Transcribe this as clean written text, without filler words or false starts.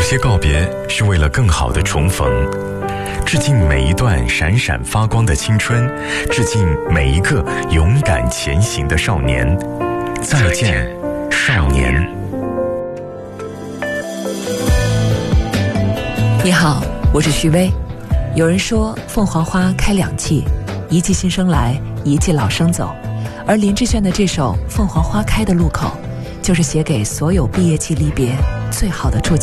些告别是为了更好的重逢，致敬每一段闪闪发光的青春，致敬每一个勇敢前行的少年。再见，少年。 你好，我是徐薇。有人说凤凰花开两季，一季新生来，一季老生走。而林志炫的这首《凤凰花开的路口》，就是写给所有毕业季离别最好的注解。